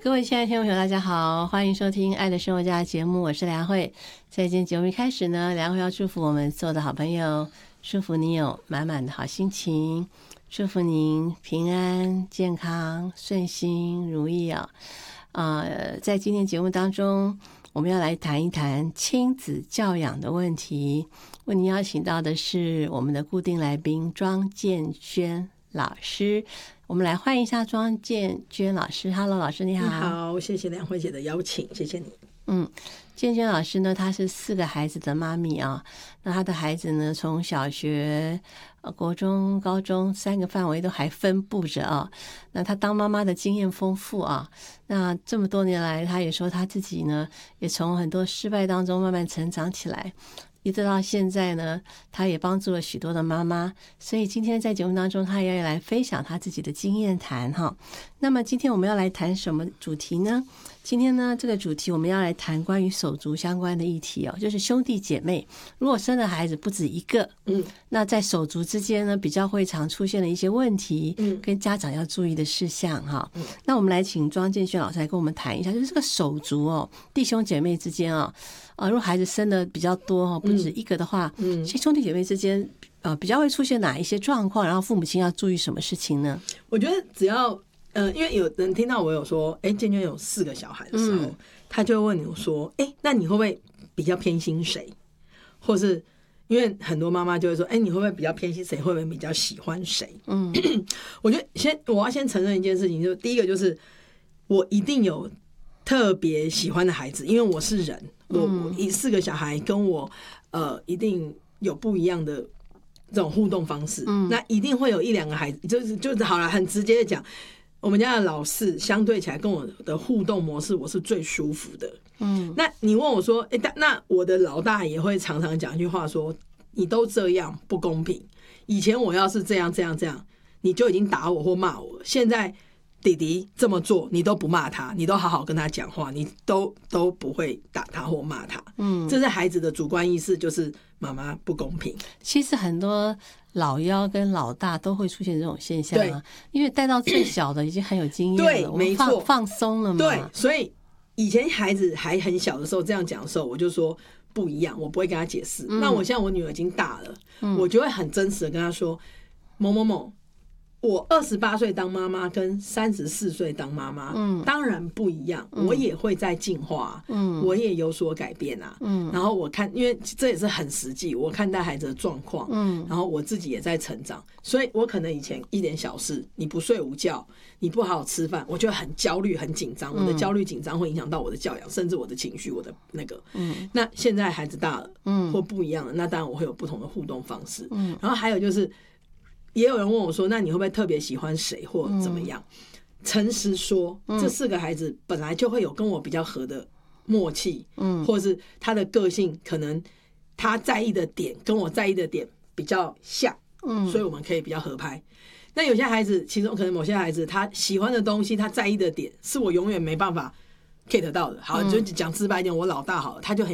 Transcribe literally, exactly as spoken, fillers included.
各位亲爱的听众朋友大家好，欢迎收听爱的生活家的节目，我是梁慧。在今天节目一开始呢，梁慧要祝福我们所有的好朋友，祝福你有满满的好心情，祝福您平安健康顺心如意啊、哦呃！在今天节目当中，我们要来谈一谈亲子教养的问题。为您邀请到的是我们的固定来宾庄建轩老师，我们来欢迎一下庄建娟老师。 Hello 老师你好。 你好，谢谢梁慧姐的邀请，谢谢你。 嗯，建娟老师呢，她是四个孩子的妈咪啊。那她的孩子呢，从小学、呃、国中、高中三个范围都还分布着啊。那她当妈妈的经验丰富啊。那这么多年来，她也说她自己呢，也从很多失败当中慢慢成长起来。一直到现在呢，他也帮助了许多的妈妈，所以今天在节目当中，他也要来分享他自己的经验谈哈。那么今天我们要来谈什么主题呢？今天呢，这个主题我们要来谈关于手足相关的议题哦，就是兄弟姐妹如果生的孩子不止一个，嗯，那在手足之间呢，比较会常出现的一些问题，嗯，跟家长要注意的事项哈。嗯、那我们来请庄建轩老师来跟我们谈一下，就是这个手足哦，弟兄姐妹之间哦。啊，如果孩子生的比较多，不止一个的话，嗯，其实兄弟姐妹之间呃比较会出现哪一些状况，然后父母亲要注意什么事情呢？ 我觉得只要呃，因为有人听到我有说，哎，建娟有四个小孩的时候，嗯、他就会问你说，哎，那你会不会比较偏心谁？或是因为很多妈妈就会说，哎，你会不会比较偏心谁？会不会比较喜欢谁？嗯，我觉得先我要先承认一件事情，就第一个就是我一定有特别喜欢的孩子，因为我是人。我我一四个小孩跟我呃一定有不一样的这种互动方式，嗯，那一定会有一两个孩子，就是就是好了，很直接的讲，我们家的老四相对起来跟我的互动模式，我是最舒服的，嗯。那你问我说，哎、欸，那我的老大也会常常讲一句话说，你都这样不公平。以前我要是这样这样这样，你就已经打我或骂我，现在弟弟这么做，你都不骂他，你都好好跟他讲话，你都都不会打他或骂他。嗯，这是孩子的主观意识，就是妈妈不公平。 其实很多老幺跟老大都会出现这种现象啊，因为带到最小的已经很有经验了， 对，没错， 放松了嘛。 对，所以以前孩子还很小的时候这样讲的时候，我就说不一样，我不会跟他解释。嗯、那我现在我女儿已经大了，嗯、我就会很真实的跟他说，某某某。我二十八岁当妈妈跟三十四岁当妈妈，嗯，当然不一样，嗯、我也会在进化，嗯，我也有所改变啊，嗯，然后我看，因为这也是很实际，我看待孩子的状况，嗯，然后我自己也在成长，所以我可能以前一点小事，你不睡午觉，你不好好吃饭，我就很焦虑、很紧张，我的焦虑紧张会影响到我的教养，甚至我的情绪，我的那个，嗯，那现在孩子大了，嗯，或不一样了，那当然我会有不同的互动方式，嗯，然后还有就是。也有人问我说，那你会不会特别喜欢谁或怎么样？诚实说，这四个孩子本来就会有跟我比较合的默契，嗯，或是他的个性可能他在意的点跟我在意的点比较像，嗯，所以我们可以比较合拍。那有些孩子，其中可能某些孩子他喜欢的东西，他在意的点是我永远没办法 get 到的。好，就讲直白一点，我老大好了，他就很